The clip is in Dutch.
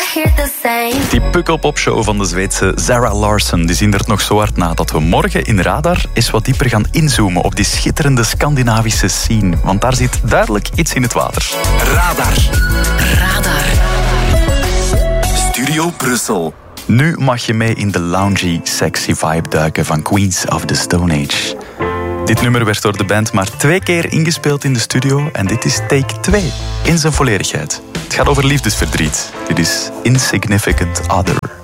hear the same. Die pukkelpopshow van de Zweedse Zara Larsson, die zindert nog zo hard na dat we morgen in Radar eens wat dieper gaan inzoomen op die schitterende Scandinavische scene. Want daar zit duidelijk iets in het water. Radar. Radar. Studio Brussel. Nu mag je mee in de loungy, sexy vibe duiken van Queens of the Stone Age. Dit nummer werd door de band maar 2 keer ingespeeld in de studio en dit is take 2 in zijn volledigheid. Het gaat over liefdesverdriet. Dit is Insignificant Other.